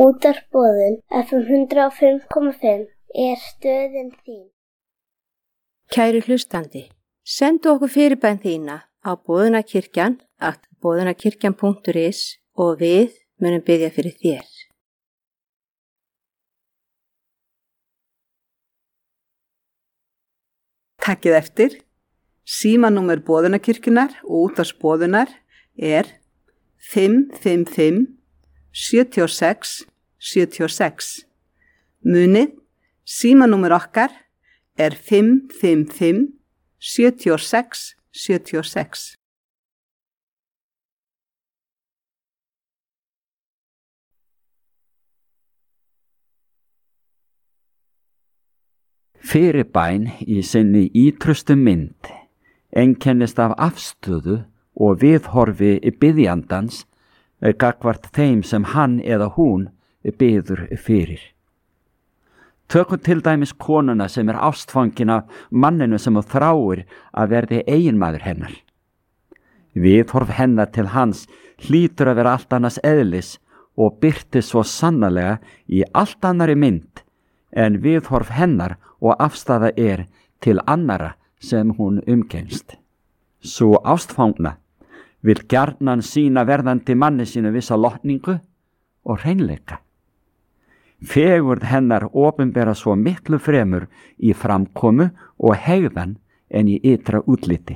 Útvarpsboðun FM 105,5 stöðin þín. Kæri hlustandi, sendu okkur fyrirbæn þína á boðunarkirkjan.is og við munum biðja fyrir þér. Takkið eftir. Símanúmer boðunarkirkjunar og útvarpsboðunar er 555 76 76. Munið, símanúmer okkar er 555 76 76. Fyrirbæn í sinni ítrustu mynd einkennist af afstöðu og viðhorfi biðjandans gagnvart þeim sem hann eða hún biður fyrir. Tökum til dæmis konuna sem ástfangin af manninu sem þráir að verði eiginmaður hennar. Viðhorf hennar til hans hlýtur að vera allt annars eðlis og birtist svo sannarlega í allt annari mynd en viðhorf hennar og afstaða til annara sem hún umgengst. Sú ástfangna vill gjarnan sýna verðandi manni sínu vissa lotningu og hreinleika. Fegurð hennar opinbera svo miklu fremur í framkomu og hegðan en í ytra útliti.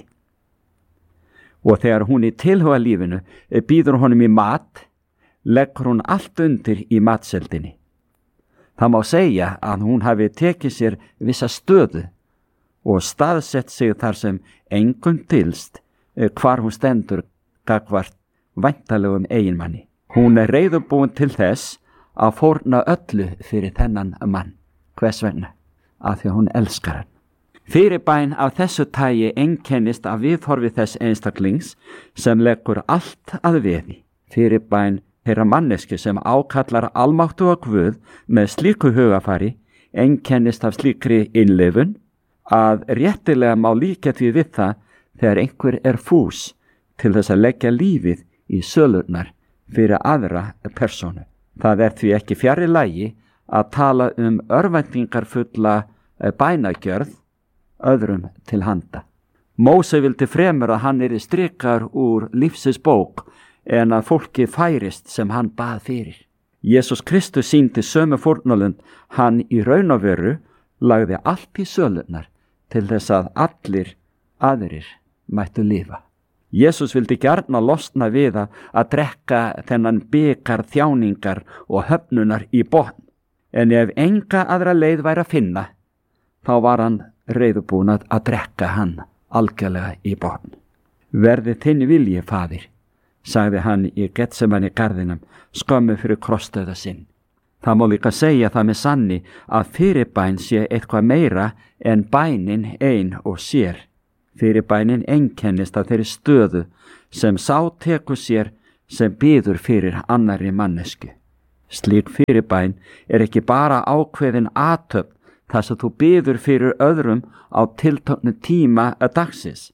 Og þegar hún í tilhuga lífinu býður honum í mat, leggur hún allt undir í matseldinni. Það má segja að hún hafi tekið sér vissa stöðu og staðsett sig þar sem engum dylst hvar hún stendur gagnvart væntanlegum eiginmanni. Hún reiðubúin til þess að fórna öllu fyrir þennan mann. Hvers vegna? Af því að hún elskar hann. Fyrirbæn af þessu tagi einkennist af viðhorfi þess einstaklings sem leggur allt að veði. Fyrirbæn þeirra manneski sem ákallar almáttuga Guð með slíku hugafari einkennist af slíkri innlifun að réttilega má líka því við það þegar einhver fús til þess að leggja lífið í sölurnar fyrir aðra persónu. Það því ekki fjarri lagi að tala örvæntingarfulla bænagjörð öðrum til handa. Móse vildi fremur að hann yrði strikaður úr lífsins bók en að fólki færist sem hann bað fyrir. Jesús Kristus sýndi sömu fórnarlund, hann í raun og veru lagði allt í sölurnar til þess að allir aðrir mættu lifa. Jesús vildi gjarna losna við að drekka þennan bikar þjáningar og höfnunar í botn, en ef enga aðra leið væri að finna, þá var hann reiðubúinn að drekka hann algjörlega í botn. Verði þinn vilji, faðir, sagði hann í Getsemani garðinum skömmu fyrir krossdauða sinn. Það má líka segja það með sanni að fyrirbæn sé eitthvað meira en bænin ein og sér. Fyrirbænin einkennist af þeirri stöðu sem sá tekur sér sem biður fyrir annarri mannesku. Slík fyrirbæn ekki bara ákveðin athöfn þar sem þú biður fyrir öðrum á tilteknu tíma dagsins.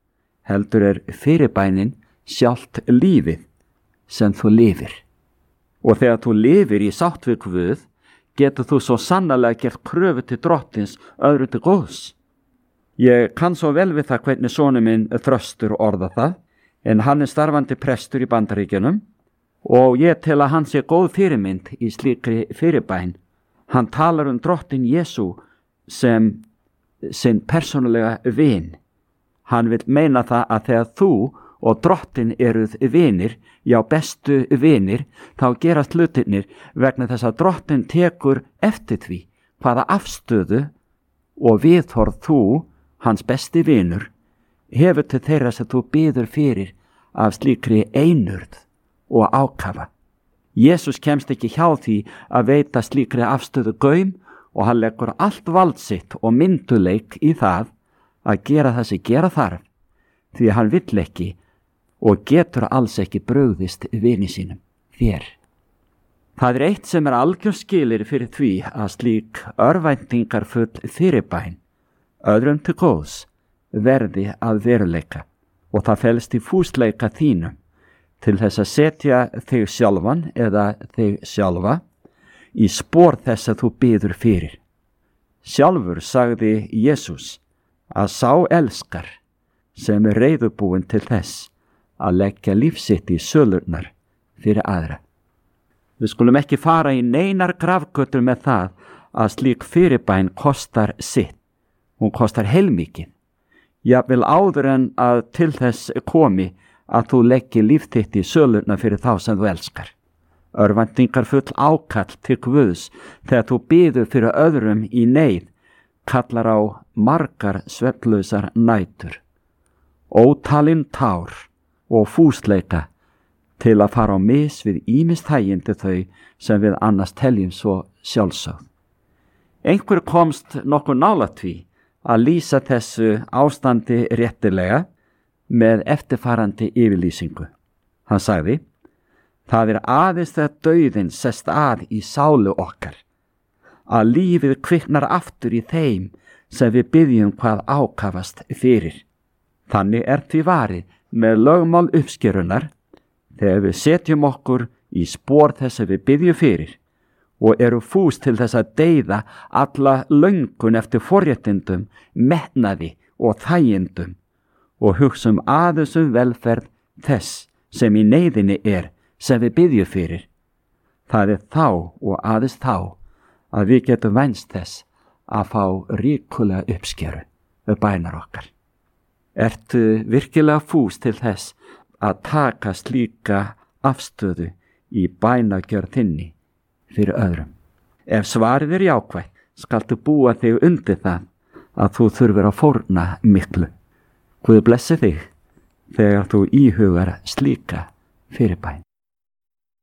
Heldur fyrirbænin sjálft lífið sem þú lifir. Og þegar þú lifir í sátt við Guð, getur þú svo sannarlega gert kröfu til drottins öðru til góðs. Ég kann svo vel við það hvernig sonur minn Þröstur orða það, en hann starfandi prestur í Bandaríkjunum og ég tel að hann sé góð fyrirmynd í slíkri fyrirbæn. Hann talar drottin Jesú sem sinn persónulega vin. Hann vil meina það að þegar þú og drottin eruð vinir, já bestu vinir, þá gerast hlutirnir vegna þess að drottin tekur eftir því hvaða afstöðu og viðhorf þú, hans besti vinur, hefur til þeirra sem þú biður fyrir af slíkri einurð og ákafa. Jesús kemst ekki hjá því að veita slíkri afstöðu gaum og hann leggur allt vald sitt og mynduleik í það að gera það sem gera þarf, því hann vill ekki og getur alls ekki brugðist vini sínum, þér. Það eitt sem algjör skilir fyrir því að slík örvæntingarfull fyrirbæn öðrum til góðs verði að veruleika og það felst í fúsleika þínum til þess að setja þig sjálfan eða þig sjálfa í spor þess að þú biður fyrir. Sjálfur sagði Jesús að sá elskar sem reiðubúinn til þess að leggja lífsitt í sölurnar fyrir aðra. Við skulum ekki fara í neinar grafgötur með það að slík fyrirbæn kostar sitt. Hún kostar heilmikið. Jafnvel áður en að til þess komi að þú leggir líf þitt í sölurnar fyrir þá sem þú elskar. Örvæntingar full ákall til Guðs þegar þú biður fyrir öðrum í neyð kallar á margar svefnlausar nætur, ótalin tár og fúsleika til að fara á mis við ýmis þægindi þau sem við annars teljum svo sjálfsögð. Einhver komst nokkuð nálægt því að lýsa þessu ástandi réttilega með eftirfarandi yfirlýsingu. Hann sagði: það aðeins þegar dauðinn sest að í sálu okkar, að lífið kviknar aftur í þeim sem við biðjum hvað ákafast fyrir. Þannig því varið með lögmál uppskerunar þegar við setjum okkur í spor þess að við biðjum fyrir og eru fús til þess að deyða alla löngun eftir forréttindum, metnaði og þægindum og hugsum aðeins velferð þess sem í neyðinni sem við biðjum fyrir. Það þá og aðeins þá að við getum vænst þess að fá ríkulega uppskeru við bænar okkar. Ertu virkilega fús til þess að taka slíka afstöðu í bænagjörð þinni fyrir öðrum? Ef svarið jákvætt, skaltu búa þig undir það að þú þurfir að fórna miklu. Guð blessi þig þegar þú íhugar slíka fyrirbæn.